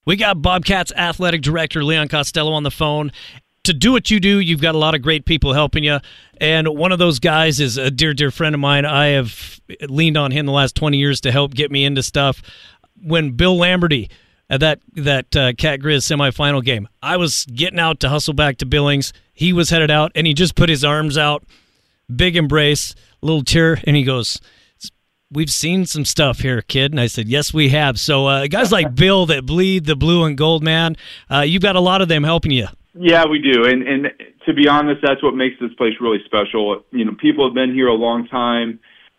We got Bobcats athletic director Leon Costello on the phone. To do what you do, you've got a lot of great people helping you, and one of those guys is a dear, dear friend of mine. I have leaned on him the last 20 years to help get me into stuff. When Bill Lamberty, at that Cat Grizz semifinal game, I was getting out to hustle back to Billings. He was headed out, and he just put his arms out, big embrace, little tear, and he goes, "We've seen some stuff here, kid." And I said, "Yes, we have." So guys like Bill that bleed the blue and gold, man, you've got a lot of them helping you. Yeah, we do. And to be honest, that's what makes this place really special. You know, people have been here a long time.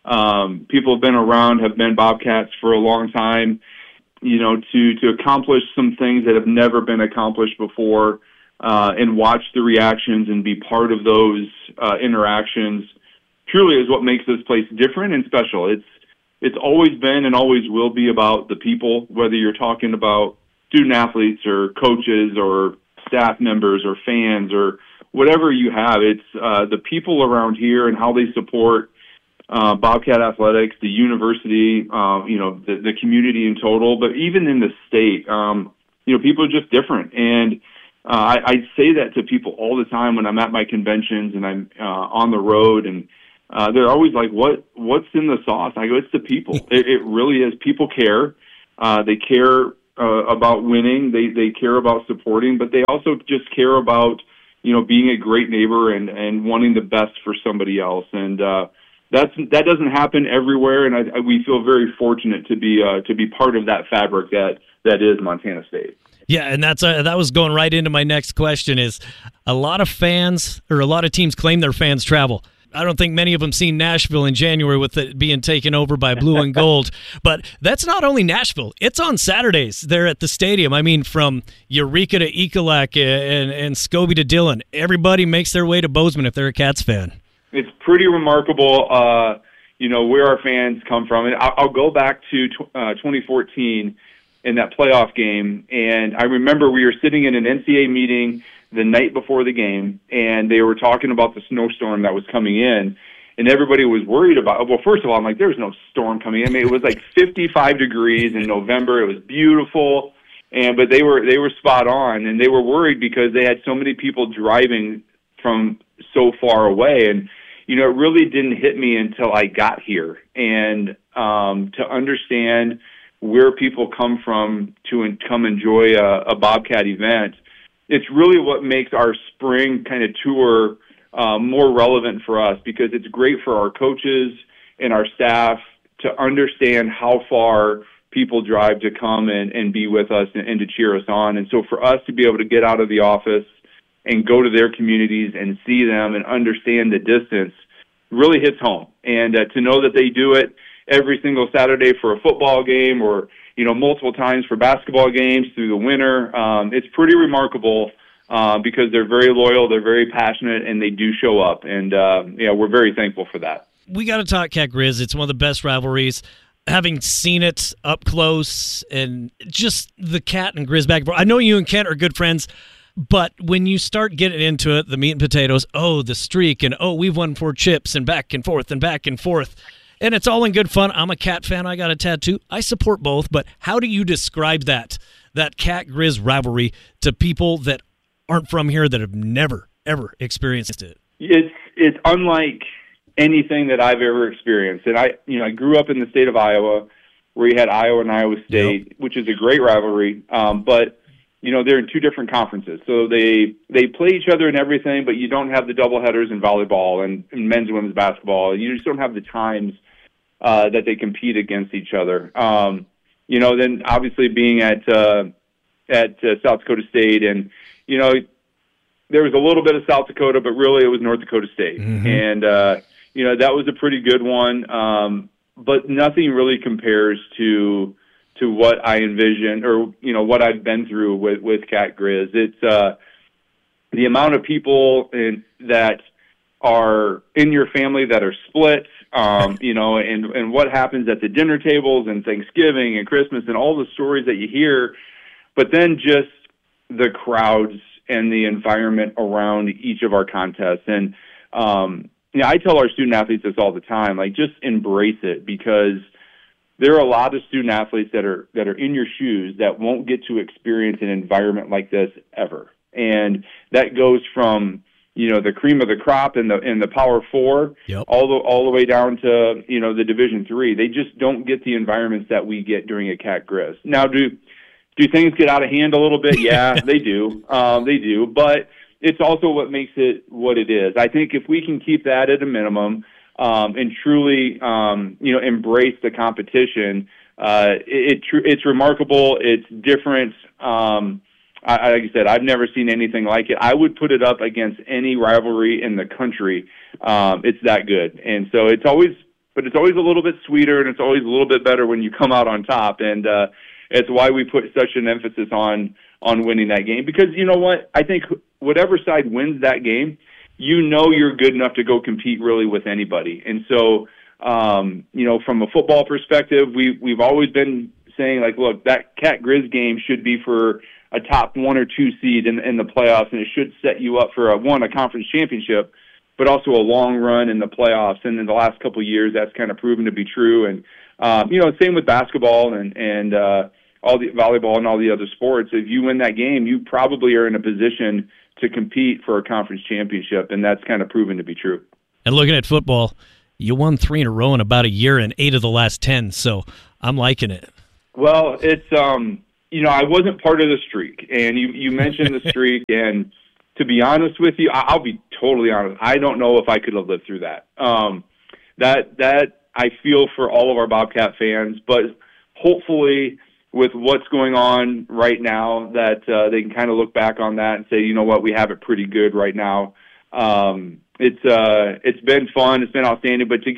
People have been around, have been Bobcats for a long time. You know, to accomplish some things that have never been accomplished before, and watch the reactions and be part of those interactions truly is what makes this place different and special. It's always been and always will be about the people, whether you're talking about student athletes or coaches or staff members or fans or whatever you have. It's the people around here and how they support Bobcat athletics, the university, the community in total, but even in the state, people are just different. And I say that to people all the time when I'm at my conventions and I'm on the road, and they're always like, what's in the sauce? I go, it's the people. It really is. People care. They care about winning. They care about supporting, but they also just care about, being a great neighbor and wanting the best for somebody else. And that doesn't happen everywhere. And we feel very fortunate to be part of that fabric that is Montana State. Yeah, and that was going right into my next question. Is a lot of fans or a lot of teams claim their fans travel. I don't think many of them seen Nashville in January with it being taken over by blue and gold. But that's not only Nashville. It's on Saturdays there at the stadium. I mean, from Eureka to Ekalak and Scobie to Dillon, everybody makes their way to Bozeman if they're a Cats fan. It's pretty remarkable, where our fans come from. And I'll go back to 2014 in that playoff game. And I remember we were sitting in an NCAA meeting the night before the game, and they were talking about the snowstorm that was coming in, and everybody was worried about. Well, first of all, I'm like, there's no storm coming in. I mean, it was like 55 degrees in November. It was beautiful, but they were spot on, and they were worried because they had so many people driving from so far away, and it really didn't hit me until I got here, and to understand where people come from to come enjoy a Bobcat event. It's really what makes our spring kind of tour more relevant for us, because it's great for our coaches and our staff to understand how far people drive to come and be with us and to cheer us on. And so for us to be able to get out of the office and go to their communities and see them and understand the distance really hits home. And to know that they do it every single Saturday for a football game or multiple times for basketball games through the winter. It's pretty remarkable because they're very loyal, they're very passionate, and they do show up. And, we're very thankful for that. We got to talk Cat Grizz. It's one of the best rivalries. Having seen it up close and just the Cat and Grizz back and forth. I know you and Kent are good friends, but when you start getting into it, the meat and potatoes, the streak, and we've won 4 chips, and back and forth and back and forth. And it's all in good fun. I'm a Cat fan. I got a tattoo. I support both. But how do you describe that Cat Grizz rivalry to people that aren't from here, that have never, ever experienced it? It's unlike anything that I've ever experienced. And I grew up in the state of Iowa, where you had Iowa and Iowa State, which is a great rivalry. But they're in 2 different conferences. So they play each other in everything, but you don't have the doubleheaders in volleyball and men's and women's basketball. You just don't have the times that they compete against each other. Then obviously being at South Dakota State, and there was a little bit of South Dakota, but really it was North Dakota State. Mm-hmm. And that was a pretty good one. But nothing really compares to what I envision or what I've been through with Cat Grizz. It's the amount of people that are in your family that are split. And what happens at the dinner tables and Thanksgiving and Christmas and all the stories that you hear, but then just the crowds and the environment around each of our contests. And, I tell our student athletes this all the time, like, just embrace it, because there are a lot of student athletes that are in your shoes that won't get to experience an environment like this ever. And that goes from, the cream of the crop in the Power Four, yep, all the way down to, the Division III. They just don't get the environments that we get during a Cat Grizz. Now, do things get out of hand a little bit? Yeah, they do. They do. But it's also what makes it what it is. I think if we can keep that at a minimum, and truly, embrace the competition, it's remarkable. It's different. Like I said, I've never seen anything like it. I would put it up against any rivalry in the country. It's that good. And so it's always a little bit sweeter, and it's always a little bit better when you come out on top. And it's why we put such an emphasis on winning that game. Because you know what? I think whatever side wins that game, you're good enough to go compete really with anybody. And so, from a football perspective, we've always been saying, like, look, that Cat Grizz game should be for a top 1 or 2 seed in the playoffs, and it should set you up for a conference championship, but also a long run in the playoffs. And in the last couple of years, that's kind of proven to be true. And same with basketball and all the volleyball and all the other sports. If you win that game, you probably are in a position to compete for a conference championship, and that's kind of proven to be true. And looking at football, you won 3 in a row in about a year and 8 of the last 10, so I'm liking it. Well, it's I wasn't part of the streak, and you mentioned the streak, and to be honest with you, I'll be totally honest, I don't know if I could have lived through that. That I feel for all of our Bobcat fans, but hopefully with what's going on right now, that they can kind of look back on that and say, you know what, we have it pretty good right now. It's been fun, it's been outstanding, but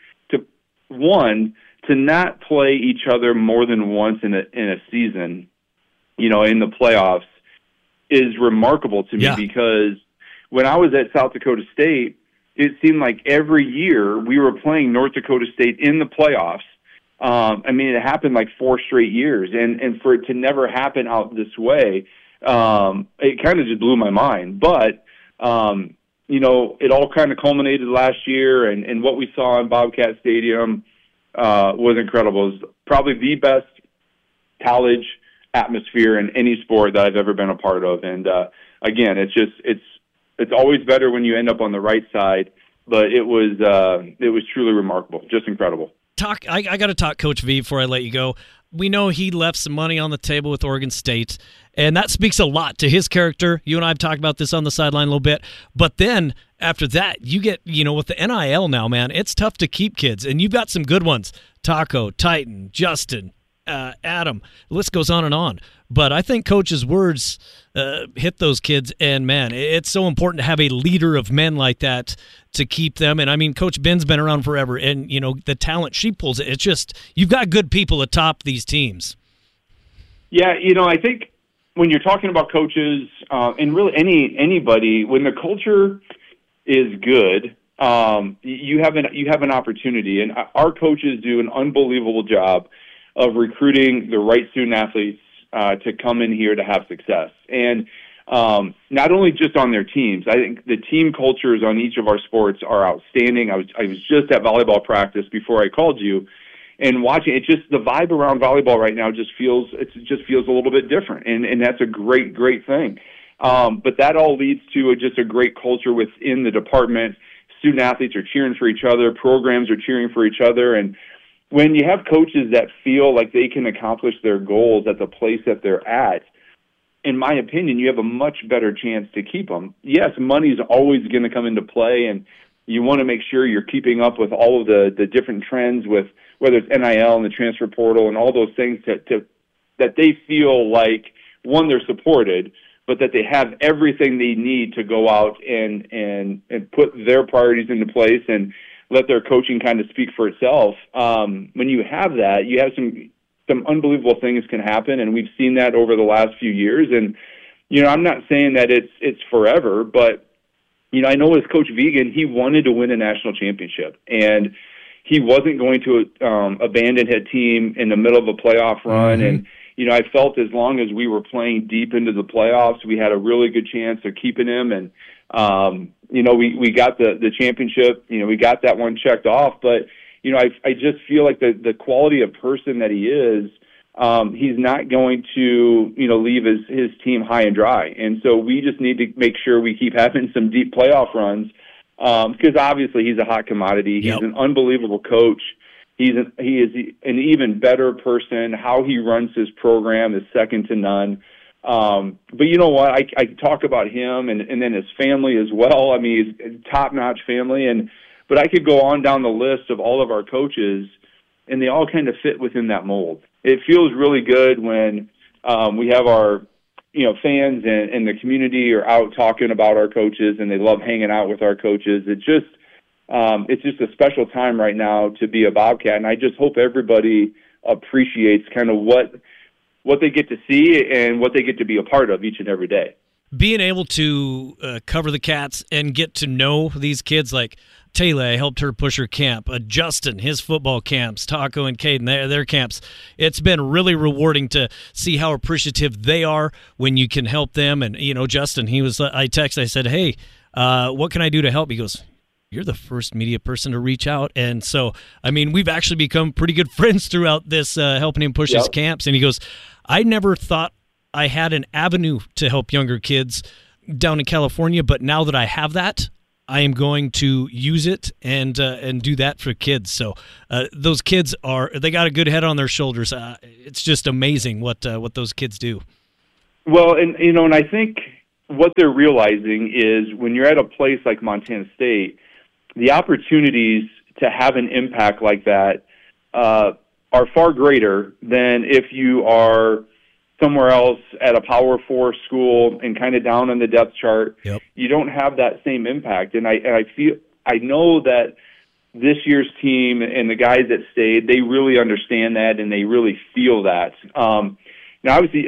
to not play each other more than once in a season, in the playoffs, is remarkable to me. Yeah. Because when I was at South Dakota State, it seemed like every year we were playing North Dakota State in the playoffs. It happened like 4 straight years, and for it to never happen out this way, it kind of just blew my mind. But, it all kind of culminated last year, and what we saw in Bobcat Stadium was incredible. It was probably the best college atmosphere in any sport that I've ever been a part of. And again, it's always better when you end up on the right side, but it was truly remarkable, just incredible. I got to talk Coach V before I let you go. We know he left some money on the table with Oregon State, and that speaks a lot to his character. You and I have talked about this on the sideline a little bit, but then after that, you get, with the NIL now, man, it's tough to keep kids, and you've got some good ones. Taco, Titan, Justin, Adam, the list goes on and on. But I think Coach's words hit those kids, and, man, it's so important to have a leader of men like that to keep them. And, Coach Ben's been around forever, and, the talent she pulls, it's just you've got good people atop these teams. Yeah, I think when you're talking about coaches and really anybody, when the culture is good, you have an opportunity. And our coaches do an unbelievable job of recruiting the right student athletes to come in here to have success. And not only just on their teams, I think the team cultures on each of our sports are outstanding. I was just at volleyball practice before I called you, and watching it, just the vibe around volleyball right now just feels a little bit different, and that's a great thing. But that all leads to just a great culture within the department. Student athletes are cheering for each other, programs are cheering for each other, and when you have coaches that feel like they can accomplish their goals at the place that they're at, in my opinion, you have a much better chance to keep them. Yes, money's always going to come into play, and you want to make sure you're keeping up with all of the different trends, with whether it's NIL and the transfer portal and all those things that they feel like, one, they're supported, but that they have everything they need to go out and put their priorities into place and let their coaching kind of speak for itself. When you have that, you have some unbelievable things can happen, and we've seen that over the last few years. And I'm not saying that it's forever, but I know as Coach Vigen, he wanted to win a national championship, and he wasn't going to abandon his team in the middle of a playoff run. Mm-hmm. And I felt as long as we were playing deep into the playoffs, we had a really good chance of keeping him. And we got the championship. We got that one checked off, but I just feel like the quality of person that he is, he's not going to, leave his team high and dry. And so we just need to make sure we keep having some deep playoff runs, because obviously he's a hot commodity. He's an unbelievable coach. He is an even better person. How he runs his program is second to none. But you know what? I talk about him and then his family as well. I mean, he's a top-notch family. But I could go on down the list of all of our coaches, and they all kind of fit within that mold. It feels really good when we have our fans and the community are out talking about our coaches, and they love hanging out with our coaches. It's just a special time right now to be a Bobcat, and I just hope everybody appreciates kind of what they get to see and what they get to be a part of each and every day. Being able to cover the Cats and get to know these kids, like Taylor, I helped her push her camp. Justin, his football camps. Taco and Caden, their camps. It's been really rewarding to see how appreciative they are when you can help them. And, Justin, I said, hey, what can I do to help? He goes, you're the first media person to reach out. And so, we've actually become pretty good friends throughout this, helping him push his camps. And he goes, I never thought I had an avenue to help younger kids down in California, but now that I have that, I am going to use it and do that for kids. So those kids they got a good head on their shoulders. It's just amazing what those kids do. Well, and I think what they're realizing is when you're at a place like Montana State, the opportunities to have an impact like that are far greater than if you are somewhere else at a Power 4 school and kind of down on the depth chart. Yep. You don't have that same impact. And I know that this year's team and the guys that stayed, they really understand that and they really feel that. Now, obviously,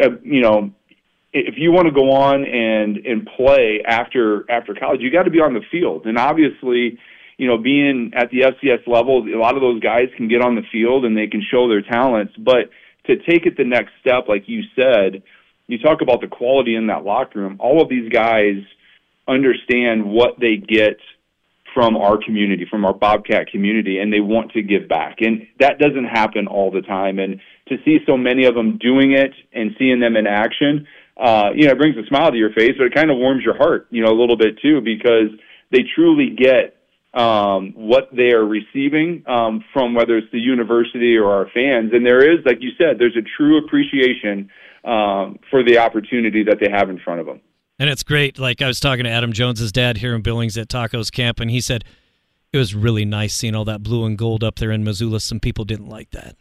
if you want to go on and play after college, you got to be on the field. And obviously, being at the FCS level, a lot of those guys can get on the field and they can show their talents. But to take it the next step, like you said, you talk about the quality in that locker room. All of these guys understand what they get from our community, from our Bobcat community, and they want to give back. And that doesn't happen all the time. And to see so many of them doing it and seeing them in action, it brings a smile to your face, but it kind of warms your heart, a little bit too, because they truly get what they are receiving from whether it's the university or our fans. And there is, like you said, there's a true appreciation for the opportunity that they have in front of them. And it's great. Like I was talking to Adam Jones's dad here in Billings at Taco's camp, and he said it was really nice seeing all that blue and gold up there in Missoula. Some people didn't like that.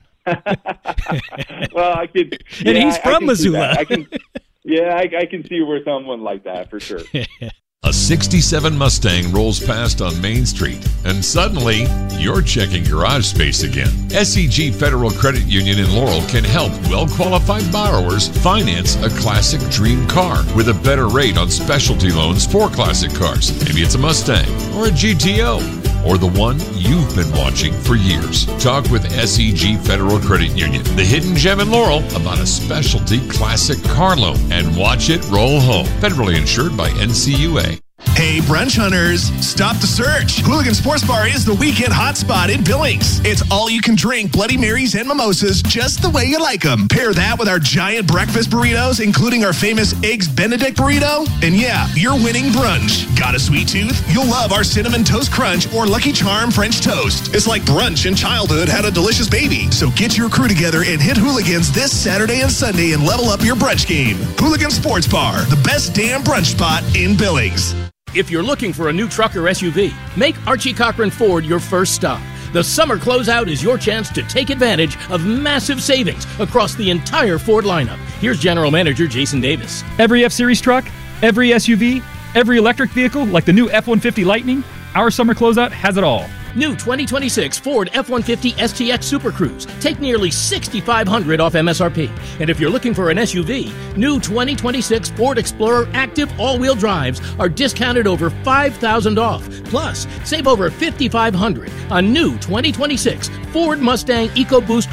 Well, I could. And he's from Missoula. I can see where someone like that for sure. A 67 Mustang rolls past on Main Street, and suddenly, you're checking garage space again. SEG Federal Credit Union in Laurel can help well-qualified borrowers finance a classic dream car with a better rate on specialty loans for classic cars. Maybe it's a Mustang or a GTO or the one you've been watching for years. Talk with SEG Federal Credit Union, the hidden gem in Laurel, about a specialty classic car loan, and watch it roll home. Federally insured by NCUA. Hey, brunch hunters, stop the search. Hooligan Sports Bar is the weekend hotspot in Billings. It's all you can drink Bloody Marys and mimosas just the way you like them. Pair that with our giant breakfast burritos, including our famous Eggs Benedict burrito. And yeah, you're winning brunch. Got a sweet tooth? You'll love our Cinnamon Toast Crunch or Lucky Charm French Toast. It's like brunch in childhood had a delicious baby. So get your crew together and hit Hooligans this Saturday and Sunday and level up your brunch game. Hooligan Sports Bar, the best damn brunch spot in Billings. If you're looking for a new truck or SUV, make Archie Cochran Ford your first stop. The summer closeout is your chance to take advantage of massive savings across the entire Ford lineup. Here's General Manager Jason Davis. Every F-Series truck, every SUV, every electric vehicle like the new F-150 Lightning, our summer closeout has it all. New 2026 Ford F-150 STX Super Cruise. Take nearly $6,500 off MSRP. And if you're looking for an SUV, new 2026 Ford Explorer Active all-wheel drives are discounted over $5,000 off. Plus, save over $5,500 on new 2026 Ford Mustang EcoBoost Coupes.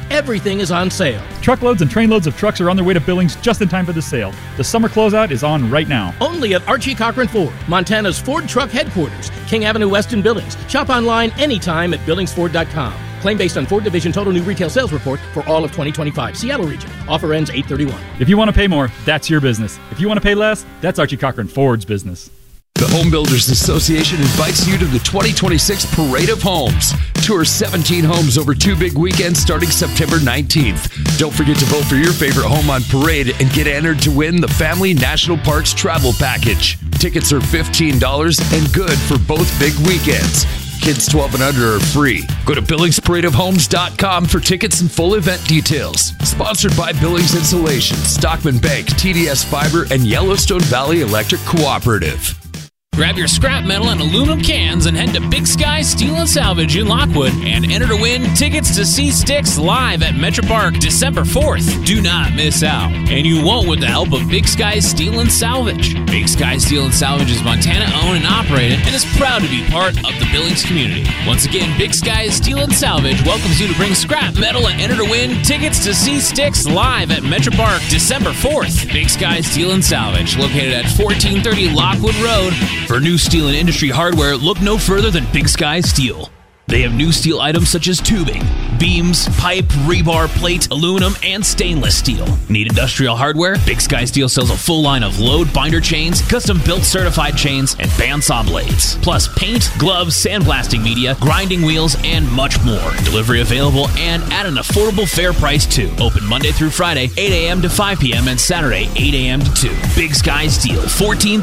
everything is on sale. Truckloads and trainloads of trucks are on their way to Billings just in time for the sale. The summer closeout is on right now. Only at Archie Cochran Ford, Montana's Ford Truck Headquarters, King Avenue West in Billings. Shop online anytime at BillingsFord.com. Claim based on Ford Division Total New Retail Sales Report for all of 2025. Seattle region. Offer ends 8/31. If you want to pay more, that's your business. If you want to pay less, that's Archie Cochran Ford's business. The Home Builders Association invites you to the 2026 Parade of Homes. Tour 17 homes over 2 big weekends starting September 19th. Don't forget to vote for your favorite home on Parade and get entered to win the Family National Parks Travel Package. Tickets are $15 and good for both big weekends. Kids 12 and under are free. Go to BillingsParadeOfHomes.com for tickets and full event details. Sponsored by Billings Insulation, Stockman Bank, TDS Fiber, and Yellowstone Valley Electric Cooperative. Grab your scrap metal and aluminum cans and head to Big Sky Steel and Salvage in Lockwood and enter to win tickets to see Styx live at Metro Park December 4th. Do not miss out. And you won't with the help of Big Sky Steel and Salvage. Big Sky Steel and Salvage is Montana owned and operated and is proud to be part of the Billings community. Once again, Big Sky Steel and Salvage welcomes you to bring scrap metal and enter to win tickets to see Styx live at Metro Park December 4th. Big Sky Steel and Salvage, located at 1430 Lockwood Road. For new steel and industry hardware, look no further than Big Sky Steel. They have new steel items such as tubing, beams, pipe, rebar, plate, aluminum, and stainless steel. Need industrial hardware? Big Sky Steel sells a full line of load binder chains, custom-built certified chains, and bandsaw blades. Plus paint, gloves, sandblasting media, grinding wheels, and much more. Delivery available and at an affordable fair price too. Open Monday through Friday, 8 a.m. to 5 p.m. and Saturday, 8 a.m. to 2. Big Sky Steel, 1430